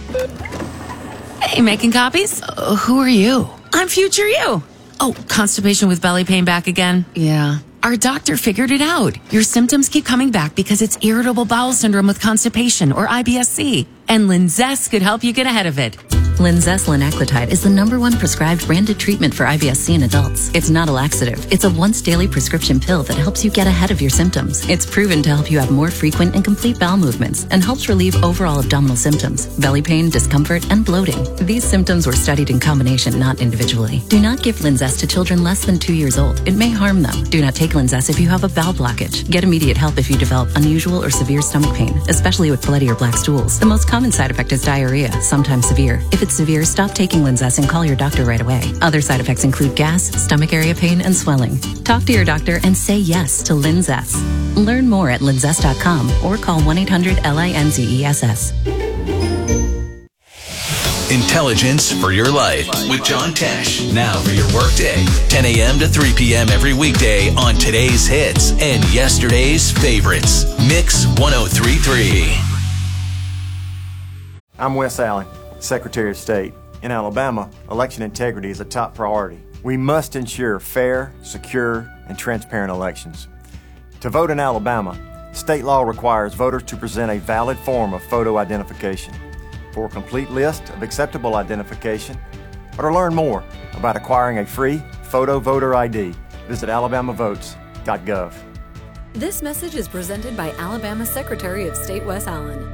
Hey, making copies? Who are you? I'm future you. Oh, constipation with belly pain back again? Yeah. Our doctor figured it out. Your symptoms keep coming back because it's irritable bowel syndrome with constipation, or IBS-C. And Linzess could help you get ahead of it. Linzess linaclotide is the #1 prescribed branded treatment for IBS-C in adults. It's not a laxative. It's a once-daily prescription pill that helps you get ahead of your symptoms. It's proven to help you have more frequent and complete bowel movements and helps relieve overall abdominal symptoms, belly pain, discomfort, and bloating. These symptoms were studied in combination, not individually. Do not give Linzess to children less than 2 years old. It may harm them. Do not take Linzess if you have a bowel blockage. Get immediate help if you develop unusual or severe stomach pain, especially with bloody or black stools. The most common side effect is diarrhea, sometimes severe. If it's severe, stop taking Linzess and call your doctor right away. Other side effects include gas, stomach area pain, and swelling. Talk to your doctor and say yes to Linzess. Learn more at linzess.com or call 1-800-LINZESS. Intelligence for your life with John Tesh. Now for your workday, 10 a.m. to 3 p.m. every weekday on today's hits and yesterday's favorites. Mix 103.3. I'm Wes Allen, Secretary of State. In Alabama, election integrity is a top priority. We must ensure fair, secure, and transparent elections. To vote in Alabama, state law requires voters to present a valid form of photo identification. For a complete list of acceptable identification, or to learn more about acquiring a free photo voter ID, visit alabamavotes.gov. This message is presented by Alabama Secretary of State Wes Allen.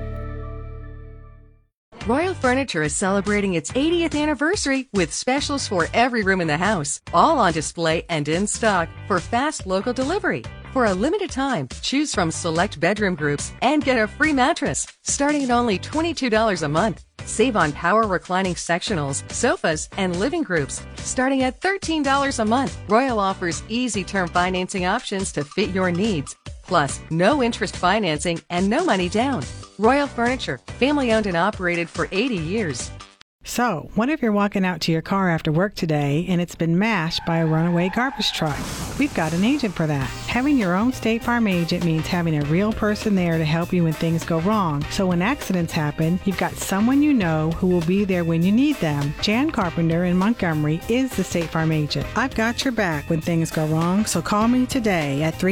Royal Furniture is celebrating its 80th anniversary with specials for every room in the house, all on display and in stock for fast local delivery. For a limited time, choose from select bedroom groups and get a free mattress, starting at only $22 a month. Save on power reclining sectionals, sofas, and living groups, starting at $13 a month. Royal offers easy term financing options to fit your needs. Plus, no interest financing and no money down. Royal Furniture, family owned and operated for 80 years. So, what if you're walking out to your car after work today and it's been mashed by a runaway garbage truck? We've got an agent for that. Having your own State Farm agent means having a real person there to help you when things go wrong. So when accidents happen, you've got someone you know who will be there when you need them. Jan Carpenter in Montgomery is the State Farm agent. I've got your back when things go wrong, so call me today at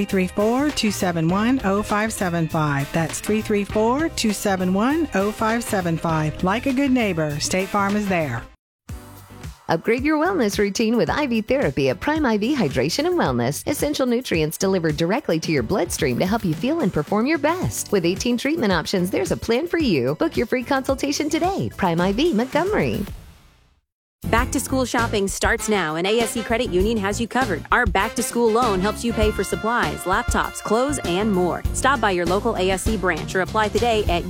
334-271-0575. That's 334-271-0575. Like a good neighbor, State Farm is there. Upgrade your wellness routine with IV therapy at Prime IV Hydration and Wellness. Essential nutrients delivered directly to your bloodstream to help you feel and perform your best. With 18 treatment options, there's a plan for you. Book your free consultation today. Prime IV Montgomery. Back to school shopping starts now, and ASC Credit Union has you covered. Our back to school loan helps you pay for supplies, laptops, clothes, and more. Stop by your local ASC branch or apply today at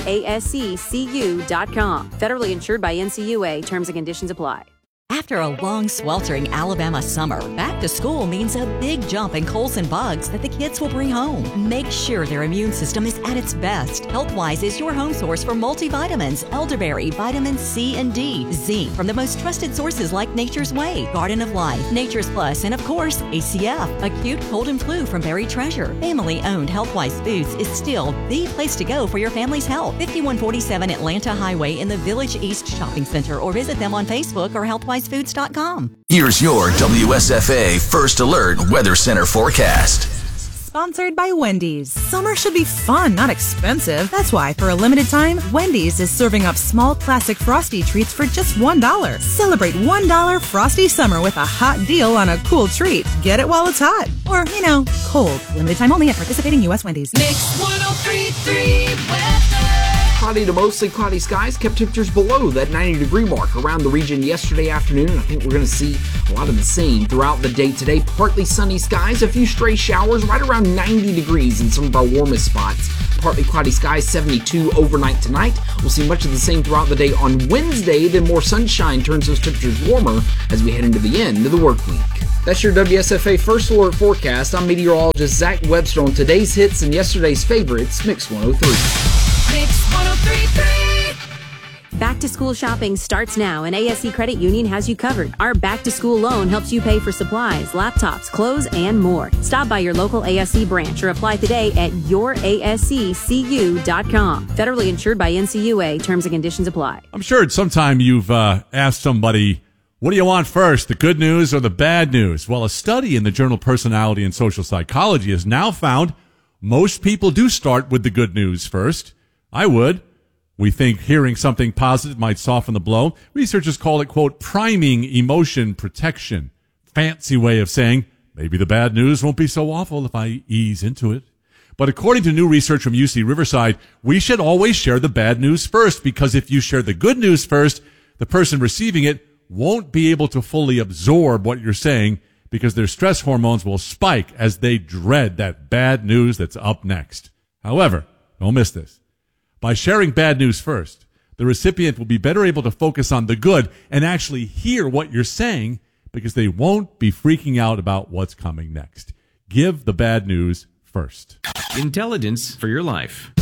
yourasccu.com. Federally insured by NCUA. Terms and conditions apply. After a long, sweltering Alabama summer, back to school means a big jump in colds and bugs that the kids will bring home. Make sure their immune system is at its best. Healthwise is your home source for multivitamins, elderberry, vitamin C and D, zinc from the most trusted sources like Nature's Way, Garden of Life, Nature's Plus, and of course, ACF, acute cold and flu from Berry Treasure. Family-owned Healthwise Foods is still the place to go for your family's health. 5147 Atlanta Highway in the Village East Shopping Center, or visit them on Facebook or healthwisefoods.com. Here's your WSFA First Alert Weather Center forecast. Sponsored by Wendy's. Summer should be fun, not expensive. That's why, for a limited time, Wendy's is serving up small classic Frosty treats for just $1. Celebrate $1 Frosty Summer with a hot deal on a cool treat. Get it while it's hot. Or, cold. Limited time only at participating U.S. Wendy's. Mix 103.3 weather. Cloudy to mostly cloudy skies kept temperatures below that 90-degree mark around the region yesterday afternoon, and I think we're going to see a lot of the same throughout the day today. Partly sunny skies, a few stray showers, right around 90 degrees in some of our warmest spots. Partly cloudy skies, 72 overnight tonight. We'll see much of the same throughout the day on Wednesday, then more sunshine turns those temperatures warmer as we head into the end of the work week. That's your WSFA First Alert forecast. I'm meteorologist Zach Webster on today's hits and yesterday's favorites, Mix 103. Mix 103.3. Back Back-to-school shopping starts now, and ASC Credit Union has you covered. Our back-to-school loan helps you pay for supplies, laptops, clothes, and more. Stop by your local ASC branch or apply today at yourasccu.com. Federally insured by NCUA. Terms and conditions apply. I'm sure at some time you've asked somebody, what do you want first, the good news or the bad news? Well, a study in the journal Personality and Social Psychology has now found most people do start with the good news first. I would. We think hearing something positive might soften the blow. Researchers call it, quote, priming emotion protection. Fancy way of saying, maybe the bad news won't be so awful if I ease into it. But according to new research from UC Riverside, we should always share the bad news first, because if you share the good news first, the person receiving it won't be able to fully absorb what you're saying, because their stress hormones will spike as they dread that bad news that's up next. However, don't miss this. By sharing bad news first, the recipient will be better able to focus on the good and actually hear what you're saying, because they won't be freaking out about what's coming next. Give the bad news first. Intelligence for your life.